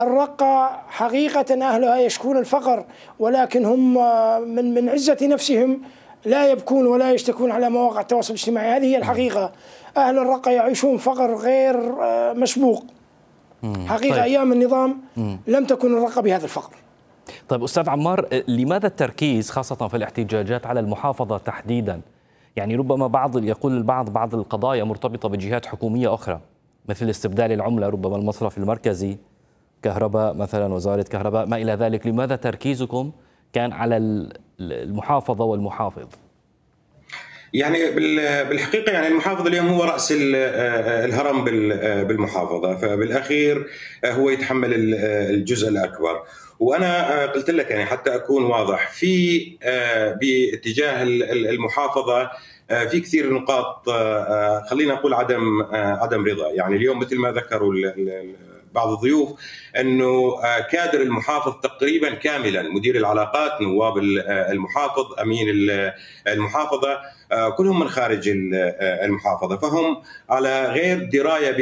الرقة حقيقة أهلها يشكون الفقر، ولكن هم من عزة نفسهم لا يبكون ولا يشتكون على مواقع التواصل الاجتماعي. هذه هي الحقيقة. أهل الرقة يعيشون فقر غير مسبوق حقيقة. طيب. أيام النظام لم تكن الرقة بهذا الفقر. طيب أستاذ عمار، لماذا التركيز خاصة في الاحتجاجات على المحافظة تحديدا؟ يعني ربما يقول البعض بعض القضايا مرتبطة بجهات حكومية أخرى مثل استبدال العملة، ربما المصرف المركزي، كهرباء مثلا، وزارة كهرباء، ما إلى ذلك. لماذا تركيزكم كان على المحافظة والمحافظ؟ يعني بالحقيقة يعني المحافظ اليوم هو رأس الهرم بالمحافظة، فبالأخير هو يتحمل الجزء الأكبر. وأنا قلت لك يعني حتى أكون واضح باتجاه المحافظة في كثير نقاط، خلينا نقول عدم رضا. يعني اليوم مثل ما ذكروا بعض الضيوف أنه كادر المحافظ تقريبا كاملا، مدير العلاقات، نواب المحافظ، أمين المحافظة، كلهم من خارج المحافظة، فهم على غير دراية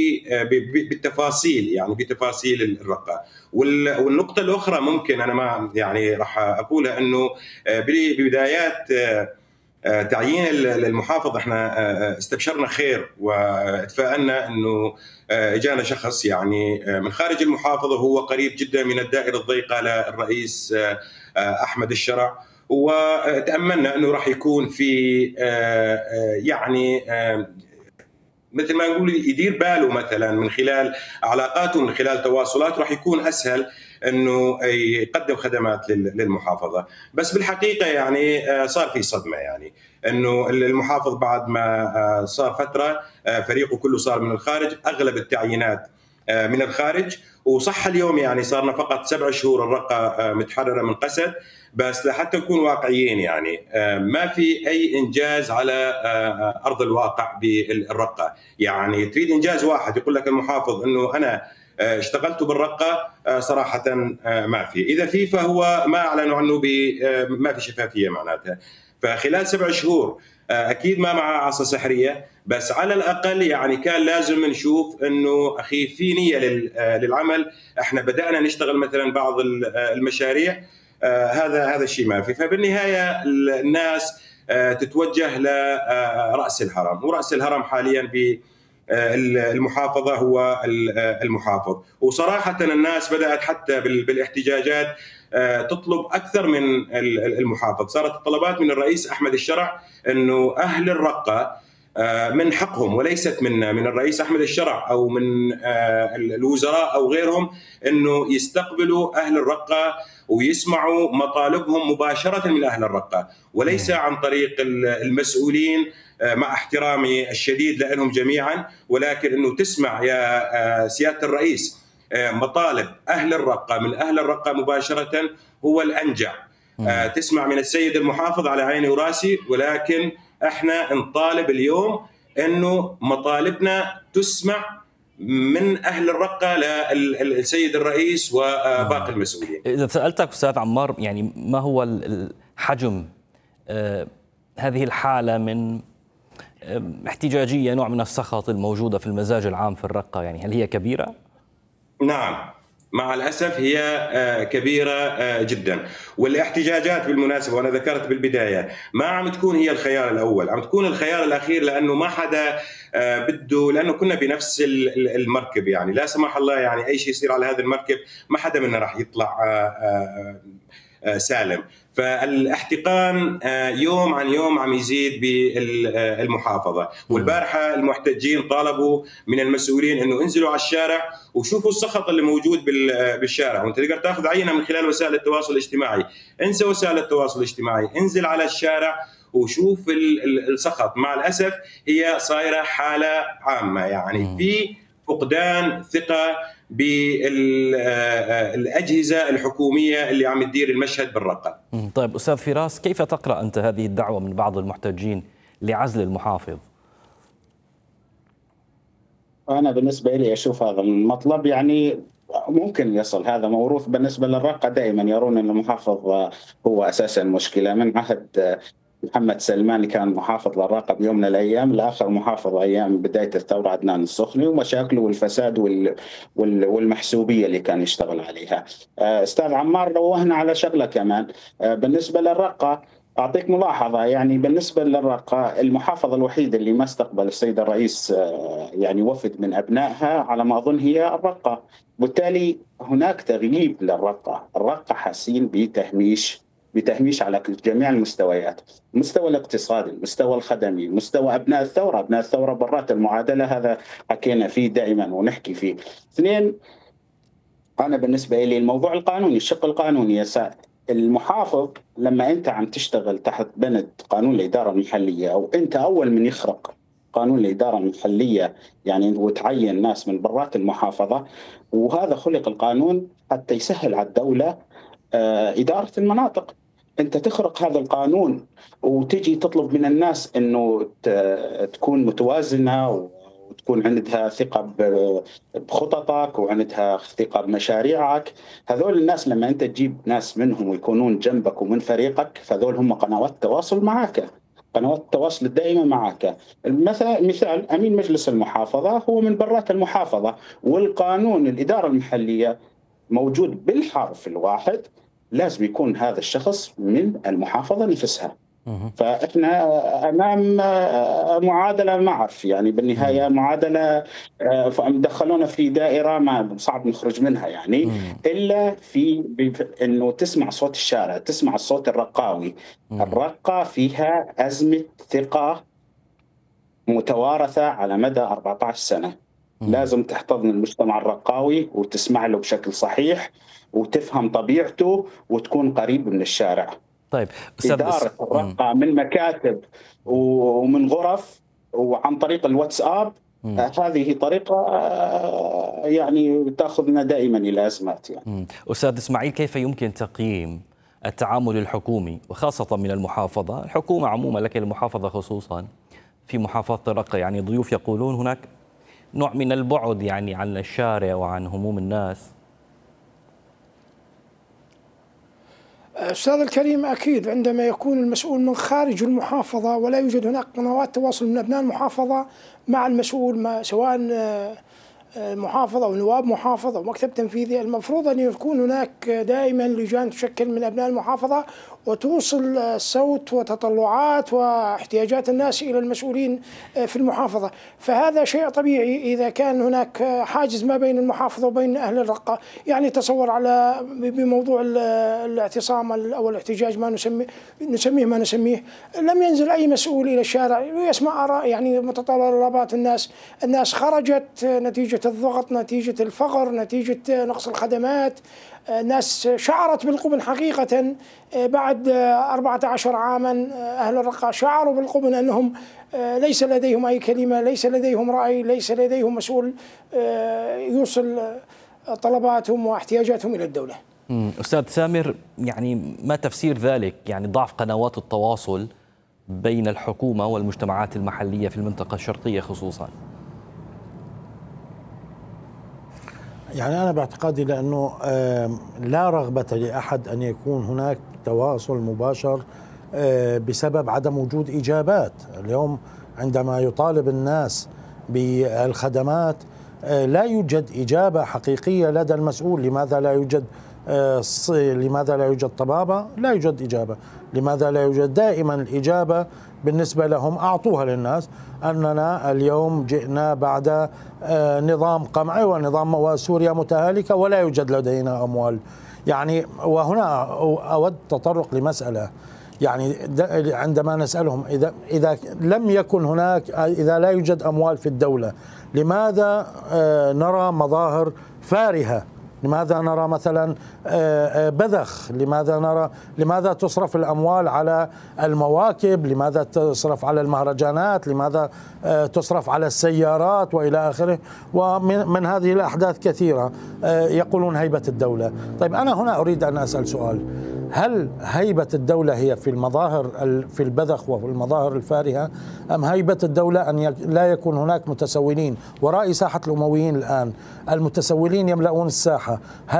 بالتفاصيل، يعني بتفاصيل الرقة. والنقطة الأخرى ممكن أنا ما يعني راح أقولها أنه ببدايات تعيين المحافظ احنا استبشرنا خير واتفائلنا انه اجانا شخص يعني من خارج المحافظه، وهو قريب جدا من الدائره الضيقه للرئيس احمد الشرع، وتاملنا انه راح يكون في يعني مثل ما نقول يدير باله مثلا من خلال علاقاته، من خلال تواصلاته، راح يكون اسهل انه يقدم خدمات للمحافظه. بس بالحقيقه يعني صار في صدمه، يعني انه المحافظ بعد ما صار فتره فريقه كله صار من الخارج، اغلب التعيينات من الخارج. وصح اليوم يعني صارنا فقط 7 شهور الرقة متحررة من قسد، بس لحتى نكون واقعيين يعني ما في أي إنجاز على أرض الواقع بالرقة. يعني تريد إنجاز واحد يقول لك المحافظ أنه أنا اشتغلت بالرقة، صراحة ما في. إذا في فهو ما أعلنوا عنه، ما في شفافية معناتها. فخلال 7 شهور أكيد ما مع عصا سحرية، بس على الأقل يعني كان لازم نشوف أنه أخي في نية للعمل. احنا بدأنا نشتغل مثلا بعض المشاريع، هذا الشيء ما في. فبالنهاية الناس تتوجه لرأس الهرم، ورأس الهرم حاليا بالمحافظة هو المحافظ. وصراحة الناس بدأت حتى بالاحتجاجات تطلب أكثر من المحافظ. صارت الطلبات من الرئيس أحمد الشرع أنه أهل الرقة من حقهم، وليست من الرئيس أحمد الشرع أو من الوزراء أو غيرهم، أنه يستقبلوا أهل الرقة ويسمعوا مطالبهم مباشرة من أهل الرقة، وليس عن طريق المسؤولين، مع احترامي الشديد لهم جميعا، ولكن أنه تسمع يا سيادة الرئيس مطالب أهل الرقة من أهل الرقة مباشرة هو الأنجع. تسمع من السيد المحافظ على عيني وراسي، ولكن احنا نطالب اليوم انه مطالبنا تسمع من اهل الرقه للسيد الرئيس وباقي المسؤولين. اذا سالتك استاذ عمار، يعني ما هو حجم هذه الحاله من احتجاجيه، نوع من السخط الموجوده في المزاج العام في الرقه، يعني هل هي كبيره؟ نعم، مع الأسف هي كبيرة جدا. والاحتجاجات بالمناسبة، وأنا ذكرت بالبداية، ما عم تكون هي الخيار الأول، عم تكون الخيار الأخير، لأنه ما حدا بده، لأنه كنا بنفس المركب. يعني لا سمح الله يعني أي شيء يصير على هذا المركب ما حدا منا راح يطلع سالم. فالاحتقان يوم عن يوم عم يزيد بالمحافظة. والبارحة المحتجين طالبوا من المسؤولين أنه انزلوا على الشارع وشوفوا السخط اللي موجود بالشارع. وانت تقدر تاخذ عينة من خلال وسائل التواصل الاجتماعي، انسى وسائل التواصل الاجتماعي، انزل على الشارع وشوف السخط. مع الأسف هي صايرة حالة عامة، يعني في فقدان ثقة بالأجهزة الحكومية اللي عم تدير المشهد بالرقة. طيب أستاذ فراس، كيف تقرأ أنت هذه الدعوة من بعض المحتجين لعزل المحافظ؟ أنا بالنسبة لي أشوف هذا المطلب يعني ممكن يصل، هذا موروث بالنسبة للرقة، دائما يرون أن المحافظ هو أساسا مشكلة من عهد محمد سلمان كان محافظ للرقة بيوم من الأيام لآخر محافظ أيام بداية الثورة عدنان السخني، ومشاكله والفساد والمحسوبية اللي كان يشتغل عليها. أستاذ عمار نوهنا على شغلة كمان بالنسبة للرقة. أعطيك ملاحظة، يعني بالنسبة للرقة المحافظة الوحيدة اللي ما استقبل السيد الرئيس يعني وفد من أبنائها على ما أظن هي الرقة، بالتالي هناك تغييب للرقة. الرقة حاسين بتهميش على جميع المستويات، المستوى الاقتصادي، المستوى الخدمي، مستوى أبناء الثورة برات المعادلة، هذا حكينا فيه دائما ونحكي فيه. اثنين، أنا بالنسبة لي الموضوع القانوني، الشق القانوني يا سائل. المحافظ لما أنت عم تشتغل تحت بند قانون الإدارة المحلية، أو أنت أول من يخرق قانون الإدارة المحلية يعني وتعين ناس من برات المحافظة، وهذا خلق القانون حتى يسهل على الدولة إدارة المناطق. أنت تخرق هذا القانون وتجي تطلب من الناس أنه تكون متوازنة وتكون عندها ثقة بخططك وعندها ثقة بمشاريعك. هذول الناس لما أنت تجيب ناس منهم ويكونون جنبك ومن فريقك، فهذول هم قنوات التواصل معك، قنوات التواصل الدائمة معك. مثال أمين مجلس المحافظة هو من برات المحافظة، والقانون الإدارة المحلية موجود بالحرف الواحد، لازم يكون هذا الشخص من المحافظة نفسها. فإحنا أمام معادلة ما أعرف، يعني بالنهاية معادلة دخلونا في دائرة ما صعب نخرج منها، يعني إلا في إنه تسمع صوت الشارع، تسمع الصوت الرقاوي. الرقة فيها أزمة ثقة متوارثة على مدى 14 سنة. لازم تحتضن المجتمع الرقاوي وتسمع له بشكل صحيح وتفهم طبيعته وتكون قريب من الشارع. طيب إدارة الرقة من مكاتب ومن غرف وعن طريق الواتساب، هذه طريقة يعني تأخذنا دائما إلى أزمات. يعني أستاذ إسماعيل، كيف يمكن تقييم التعامل الحكومي وخاصة من المحافظة، الحكومة عموما لكن المحافظة خصوصا في محافظة الرقة؟ يعني ضيوف يقولون هناك نوع من البعد يعني عن الشارع وعن هموم الناس. أستاذ الكريم، أكيد عندما يكون المسؤول من خارج المحافظة ولا يوجد هناك قنوات تواصل من أبناء المحافظة مع المسؤول، سواء محافظة أو نواب محافظة أو مكتب تنفيذي، المفروض أن يكون هناك دائما لجان تشكل من أبناء المحافظة وتوصل الصوت وتطلعات واحتياجات الناس إلى المسؤولين في المحافظة. فهذا شيء طبيعي إذا كان هناك حاجز ما بين المحافظة وبين أهل الرقة. يعني تصور على بموضوع الاعتصام أو الاحتجاج، ما نسميه ما نسميه، لم ينزل أي مسؤول إلى الشارع ويسمع آراء يعني متطلبات الناس خرجت نتيجة الضغط، نتيجة الفقر، نتيجة نقص الخدمات. الناس شعرت بالقبن حقيقة بعد 14 عاما. أهل الرقة شعروا بالقبن أنهم ليس لديهم أي كلمة، ليس لديهم رأي، ليس لديهم مسؤول يوصل طلباتهم واحتياجاتهم إلى الدولة. أستاذ سامر، يعني ما تفسير ذلك؟ يعني ضعف قنوات التواصل بين الحكومة والمجتمعات المحلية في المنطقة الشرقية خصوصا. يعني أنا باعتقادي لأنه لا رغبة لأحد أن يكون هناك تواصل مباشر بسبب عدم وجود إجابات. اليوم عندما يطالب الناس بالخدمات لا يوجد إجابة حقيقية لدى المسؤول. لماذا لا يوجد طبابة؟ لا يوجد إجابة. لماذا لا يوجد؟ دائما الإجابة بالنسبة لهم أعطوها للناس أننا اليوم جئنا بعد نظام قمعي ونظام وسوريا متهالكة ولا يوجد لدينا أموال. يعني وهنا أود تطرق لمسألة، يعني عندما نسألهم إذا لم يكن هناك، إذا لا يوجد أموال في الدولة، لماذا نرى مظاهر فارهة؟ لماذا نرى مثلا بذخ؟ لماذا تصرف الأموال على المواكب؟ لماذا تصرف على المهرجانات؟ لماذا تصرف على السيارات وإلى آخره؟ ومن هذه الأحداث كثيرة. يقولون هيبة الدولة. طيب أنا هنا أريد أن أسأل سؤال: هل هيبة الدولة هي في المظاهر في البذخ وفي المظاهر الفارهة، أم هيبة الدولة أن لا يكون هناك متسولين؟ ورأي ساحة الأمويين الآن المتسولين يملؤون الساحة. هل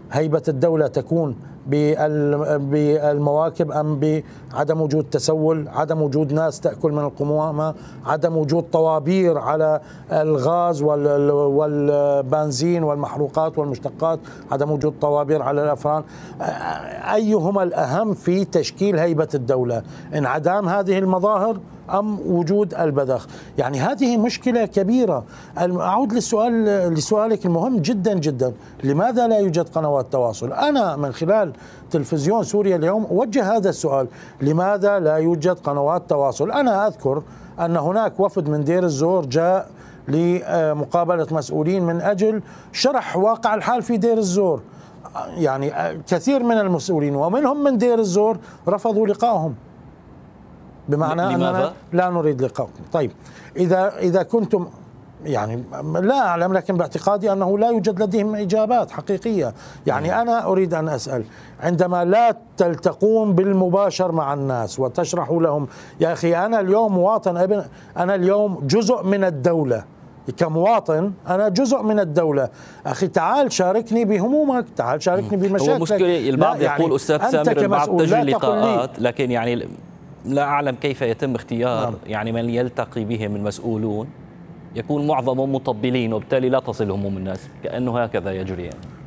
هيبة الدولة تكون بالمواكب أم بعدم وجود تسول، عدم وجود ناس تأكل من القمامة، عدم وجود طوابير على الغاز والبنزين والمحروقات والمشتقات، عدم وجود طوابير على الأفران؟ أيهما الأهم في تشكيل هيبة الدولة؟ انعدام هذه المظاهر أم وجود البذخ؟ يعني هذه مشكلة كبيرة. أعود لسؤالك المهم جدا جدا، لماذا لا يوجد قنوات تواصل؟ أنا من خلال تلفزيون سوريا اليوم أوجه هذا السؤال، لماذا لا يوجد قنوات تواصل؟ أنا أذكر أن هناك وفد من دير الزور جاء لمقابلة مسؤولين من أجل شرح واقع الحال في دير الزور. يعني كثير من المسؤولين ومنهم من دير الزور رفضوا لقائهم، بمعنى أننا لا نريد لقاءكم. طيب إذا كنتم يعني لا أعلم، لكن باعتقادي أنه لا يوجد لديهم إجابات حقيقية. يعني أنا أريد أن أسأل، عندما لا تلتقون بالمباشر مع الناس وتشرحوا لهم يا أخي أنا اليوم مواطن، أنا اليوم جزء من الدولة، كمواطن أنا جزء من الدولة، أخي تعال شاركني بهمومك، تعال شاركني بمشاكلك. هو مشكلة البعض يقول يعني أستاذ سامر البعض تجري لقاءات، لكن يعني لا أعلم كيف يتم اختيار يعني من يلتقي بهم المسؤولون، يكون معظمهم مطبلين وبالتالي لا تصل هموم الناس، كأنه هكذا يجري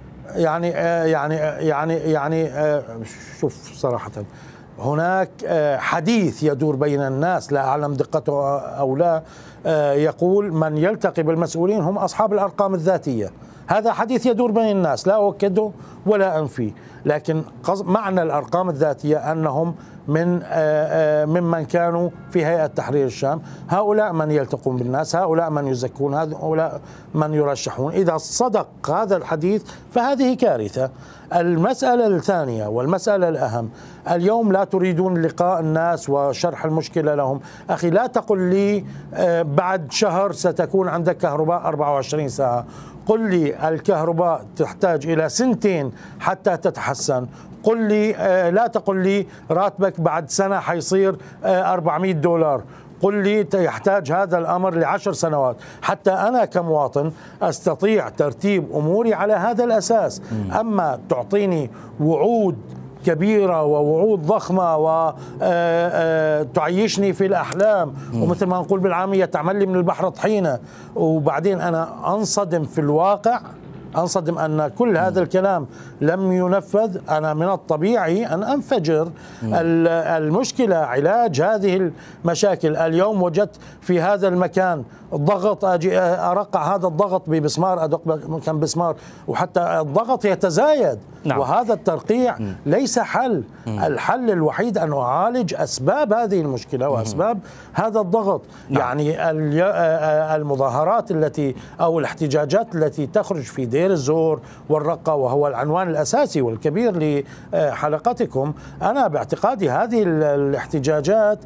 يعني شوف صراحة هناك حديث يدور بين الناس لا أعلم دقته أو لا، يقول من يلتقي بالمسؤولين هم أصحاب الأرقام الذاتية. هذا حديث يدور بين الناس، لا أؤكده ولا أنفي، لكن معنى الأرقام الذاتية أنهم ممن كانوا في هيئة تحرير الشام. هؤلاء من يلتقون بالناس، هؤلاء من يزكون، هؤلاء من يرشحون. إذا صدق هذا الحديث فهذه كارثة. المسألة الثانية والمسألة الأهم، اليوم لا تريدون لقاء الناس وشرح المشكلة لهم. أخي لا تقل لي بعد شهر ستكون عندك كهرباء 24 ساعة، قل لي الكهرباء تحتاج إلى 2 حتى تتحسن. قل لي لا تقل لي راتبك بعد سنة حيصير $400، قل لي يحتاج هذا الأمر ل10 سنوات حتى أنا كمواطن أستطيع ترتيب أموري على هذا الأساس. أما تعطيني وعود كبيرة ووعود ضخمة وتعيشني في الأحلام، ومثل ما نقول بالعامية تعمل لي من البحر طحينة، وبعدين أنا أنصدم في الواقع، أنصدم أن كل هذا الكلام لم ينفذ، أنا من الطبيعي أن أنفجر. المشكلة علاج هذه المشاكل. اليوم وجدت في هذا المكان ضغط، أجي أرقع هذا الضغط ببسمار، أدق كان بسمار وحتى الضغط يتزايد. نعم. وهذا الترقيع ليس حل. الحل الوحيد أن أعالج أسباب هذه المشكلة وأسباب هذا الضغط. نعم. يعني المظاهرات التي أو الاحتجاجات التي تخرج في دير الزور والرقة، وهو العنوان الأساسي والكبير لحلقتكم، أنا باعتقادي هذه الاحتجاجات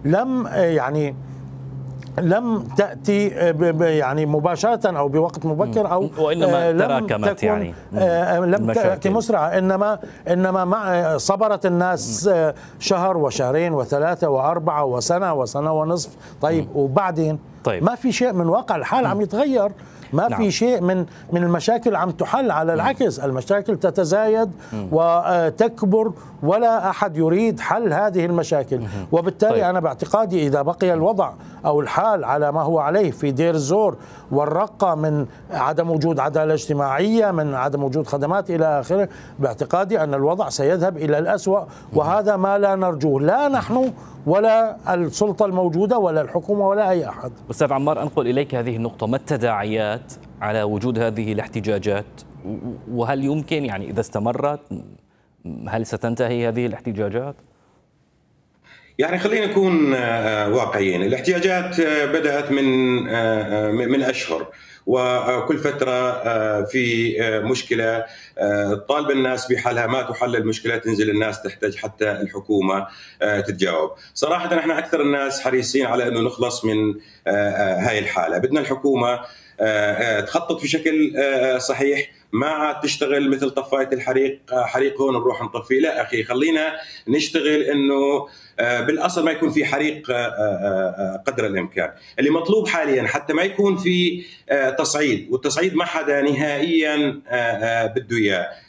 لم تأتي يعني مباشرة أو بوقت مبكر، أو وإنما تراكمت، يعني لم تأتي مسرعة، إنما صبرت الناس شهر وشهرين وثلاثة وأربعة وسنة ونصف. طيب وبعدين ما في شيء من واقع الحال عم يتغير، ما في شيء من المشاكل عم تحل، على العكس المشاكل تتزايد وتكبر ولا أحد يريد حل هذه المشاكل. وبالتالي أنا باعتقادي إذا بقي الوضع أو الحال على ما هو عليه في دير الزور والرقة، من عدم وجود عدالة اجتماعية، من عدم وجود خدمات إلى آخره، باعتقادي أن الوضع سيذهب إلى الأسوأ، وهذا ما لا نرجوه، لا نحن ولا السلطة الموجودة ولا الحكومة ولا أي أحد. أستاذ عمار، أنقل إليك هذه النقطة، ما التداعيات على وجود هذه الاحتجاجات؟ وهل يمكن يعني إذا استمرت هل ستنتهي هذه الاحتجاجات؟ يعني خلينا نكون واقعيين. الاحتجاجات بدأت من أشهر، وكل فترة في مشكلة طالب الناس بحلها، ما تحل المشكلة تنزل الناس تحتاج حتى الحكومة تتجاوب. صراحة نحن أكثر الناس حريصين على أنه نخلص من هاي الحالة. بدنا الحكومة تخطط بشكل صحيح، ما عاد تشتغل مثل طفاية الحريق، حريق هون نروح نطفيه. لا أخي، خلينا نشتغل أنه بالأصل ما يكون في حريق قدر الإمكان. اللي مطلوب حاليا حتى ما يكون في تصعيد، والتصعيد ما حدا نهائيا بده إياه،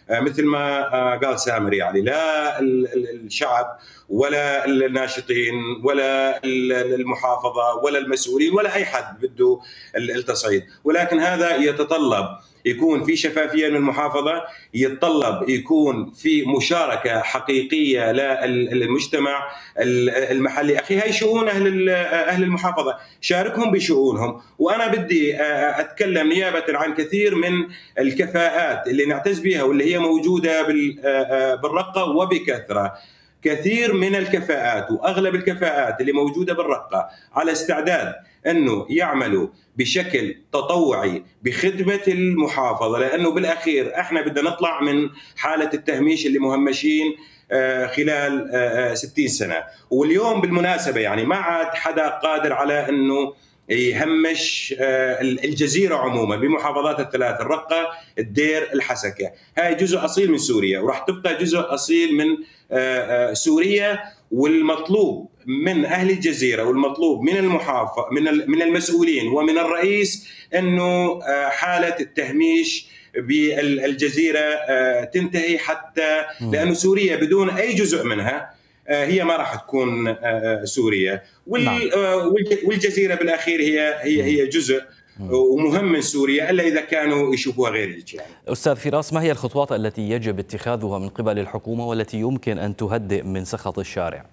مثل ما قال سامر، يعني لا الشعب ولا الناشطين ولا المحافظة ولا المسؤولين ولا أي حد بده التصعيد، ولكن هذا يتطلب يكون في شفافية من المحافظة، يتطلب يكون في مشاركة حقيقية للمجتمع المحلي. أخي هاي شؤون أهل المحافظة، شاركهم بشؤونهم. وأنا بدي أتكلم نيابة عن كثير من الكفاءات اللي نعتز بها واللي هي موجودة بالرقة وبكثرة. كثير من الكفاءات وأغلب الكفاءات اللي موجودة بالرقة على استعداد أنه يعملوا بشكل تطوعي بخدمة المحافظة، لأنه بالأخير احنا بدنا نطلع من حالة التهميش اللي مهمشين خلال 60 سنة. واليوم بالمناسبة يعني ما عاد حدا قادر على أنه يهمش الجزيرة عموما بمحافظات الثلاث، الرقة، الدير، الحسكة. هاي جزء أصيل من سوريا وراح تبقى جزء أصيل من سوريا. والمطلوب من أهل الجزيرة والمطلوب من المحافظة من المسؤولين ومن الرئيس أنه حالة التهميش بالجزيرة تنتهي، حتى لأنه سوريا بدون أي جزء منها هي ما راح تكون سوريا. والجزيرة بالأخير هي جزء ومهم من سوريا، إلا إذا كانوا يشوفوها غير هيك. يعني أستاذ فراس، ما هي الخطوات التي يجب اتخاذها من قبل الحكومة والتي يمكن أن تهدئ من سخط الشارع؟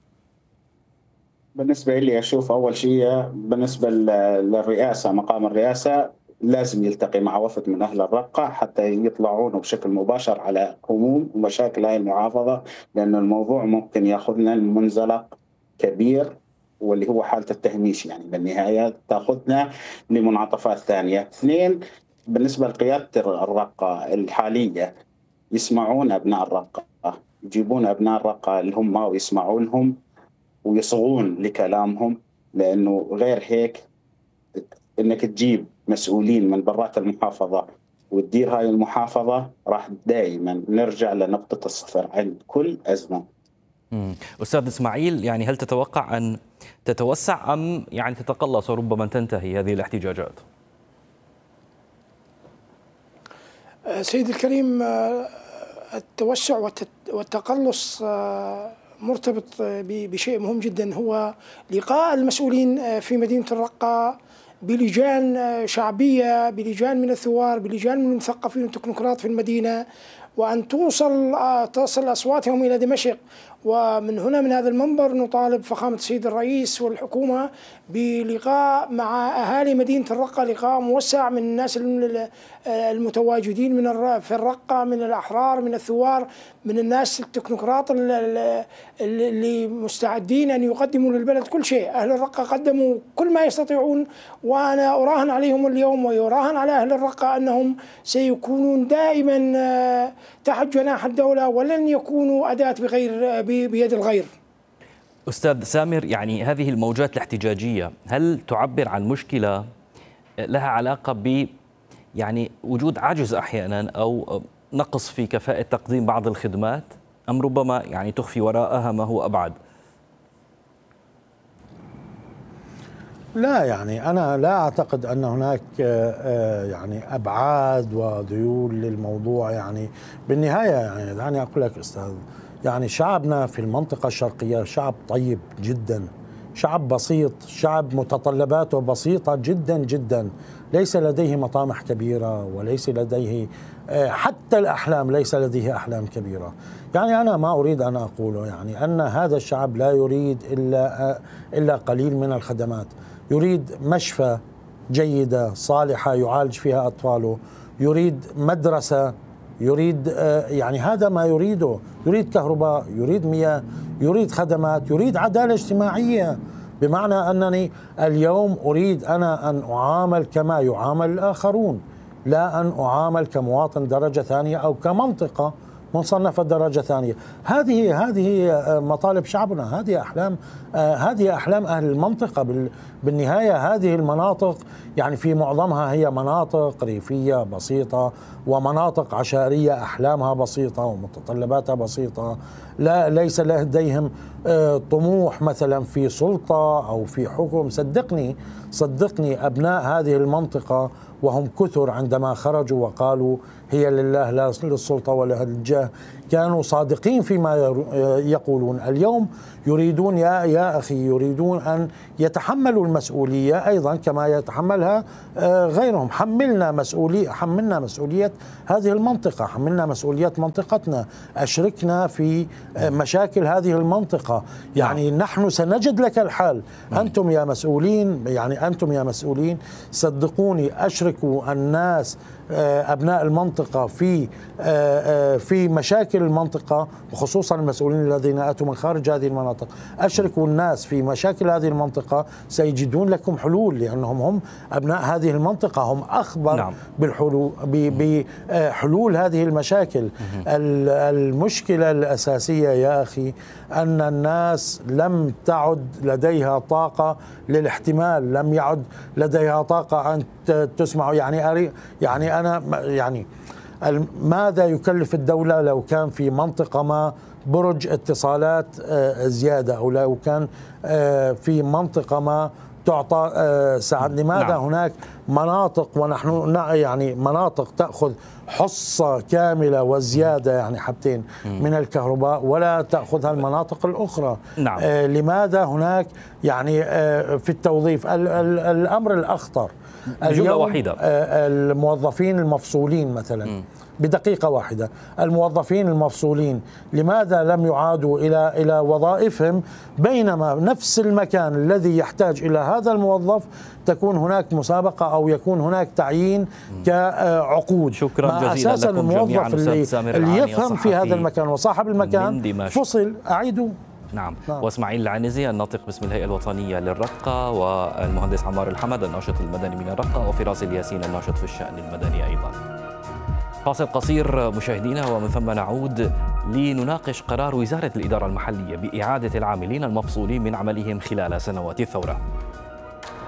بالنسبة لي أشوف أول شيء بالنسبة للرئاسة، مقام الرئاسة لازم يلتقي مع وفد من أهل الرقة حتى يطلعون بشكل مباشر على هموم ومشاكل هاي المحافظة، لأن الموضوع ممكن يأخذنا لمنزلق كبير واللي هو حالة التهميش، يعني بالنهاية تأخذنا لمنعطفات ثانية. اثنين، بالنسبة لقيادة الرقة الحالية يسمعون أبناء الرقة، يجيبون أبناء الرقة اللي هم ويسمعونهم ويصغون لكلامهم، لأنه غير هيك إنك تجيب مسؤولين من برات المحافظة وتدير هاي المحافظة راح دائما نرجع لنقطة الصفر عند كل أزمة. أستاذ إسماعيل، يعني هل تتوقع أن تتوسع أم يعني تتقلص وربما تنتهي هذه الاحتجاجات؟ سيد الكريم، التوسع والتقلص مرتبط بشيء مهم جدا، هو لقاء المسؤولين في مدينة الرقة بلجان شعبية، بلجان من الثوار، بلجان من المثقفين والتكنوقراط في المدينة، وأن تصل أصواتهم إلى دمشق. ومن هنا من هذا المنبر نطالب فخامة السيد الرئيس والحكومة بلقاء مع أهالي مدينة الرقة، لقاء موسع من الناس المتواجدين في الرقة، من الأحرار، من الثوار، من الناس التكنوقراط اللي مستعدين أن يقدموا للبلد كل شيء. أهل الرقة قدموا كل ما يستطيعون، وأنا أراهن عليهم اليوم ويراهن على أهل الرقة أنهم سيكونون دائما تحت جناح الدولة ولن يكونوا أداة بيد الغير. أستاذ سامر، يعني هذه الموجات الاحتجاجية هل تعبر عن مشكلة لها علاقة ب يعني وجود عجز أحيانا أو نقص في كفاءة تقديم بعض الخدمات، أم ربما يعني تخفي وراءها ما هو أبعد؟ لا، يعني أنا لا أعتقد أن هناك يعني أبعاد وذيول للموضوع. يعني بالنهاية يعني دعني أقول لك أستاذ، يعني شعبنا في المنطقة الشرقية شعب طيب جدا، شعب بسيط، شعب متطلباته بسيطة جدا جدا، ليس لديه مطامح كبيرة وليس لديه حتى الأحلام، ليس لديه أحلام كبيرة. يعني أنا ما أريد أن أقوله يعني أن هذا الشعب لا يريد إلا قليل من الخدمات، يريد مشفى جيدة صالحة يعالج فيها أطفاله، يريد مدرسة، يريد يعني هذا ما يريده، يريد كهرباء، يريد مياه، يريد خدمات، يريد عدالة اجتماعية، بمعنى أنني اليوم أريد أنا أن أعامل كما يعامل الآخرون، لا أن أعامل كمواطن درجة ثانية أو كمنطقة مصنفة درجة ثانية. هذه مطالب شعبنا، هذه أحلام أهل المنطقة. بالنهاية هذه المناطق يعني في معظمها هي مناطق ريفية بسيطة ومناطق عشائرية أحلامها بسيطة ومتطلباتها بسيطة، ليس لديهم طموح مثلا في سلطة أو في حكم. صدقني أبناء هذه المنطقة وهم كثر عندما خرجوا وقالوا هي لله لا للسلطة ولا للجاه، كانوا صادقين فيما يقولون. اليوم يريدون يا أخي يريدون أن يتحملوا المسؤولية أيضا كما يتحملها غيرهم. حملنا مسؤولية هذه المنطقة، حملنا مسؤولية منطقتنا، أشركنا في مشاكل هذه المنطقة. يعني نحن سنجد لك الحل. أنتم يا مسؤولين، يعني أنتم يا مسؤولين صدقوني أشركوا الناس أبناء المنطقة في مشاكل المنطقة، وخصوصا المسؤولين الذين أتوا من خارج هذه المناطق. أشركوا الناس في مشاكل هذه المنطقة سيجدون لكم حلول، لأنهم هم أبناء هذه المنطقة، هم أخبر بحلول هذه المشاكل. المشكلة الأساسية يا أخي أن الناس لم تعد لديها طاقة للاحتمال، لم يعد لديها طاقة أن تسمع. يعني أنا يعني ماذا يكلف الدولة لو كان في منطقة ما برج اتصالات زيادة، أو لو كان في منطقة ما تعطى ساعات؟ لماذا هناك مناطق ونحن يعني مناطق تأخذ حصة كاملة وزيادة يعني حبتين من الكهرباء ولا تأخذها المناطق الأخرى؟ لماذا هناك يعني في التوظيف الأمر الأخطر بجملة واحدة الموظفين المفصولين مثلا بدقيقة واحدة، الموظفين المفصولين لماذا لم يعادوا إلى وظائفهم، بينما نفس المكان الذي يحتاج إلى هذا الموظف تكون هناك مسابقة أو يكون هناك تعيين كعقود؟ شكرا جزيلا لكم جميعا. اللي يفهم في هذا المكان وصاحب المكان فصل أعيدوا. نعم. واسماعيل العنزي الناطق باسم الهيئة الوطنية للرقة، والمهندس عمار الحمد الناشط المدني من الرقة، وفراس الياسين الناشط في الشأن المدني أيضا. فاصل قصير مشاهدينا، ومن ثم نعود لنناقش قرار وزارة الإدارة المحلية بإعادة العاملين المفصولين من عملهم خلال سنوات الثورة.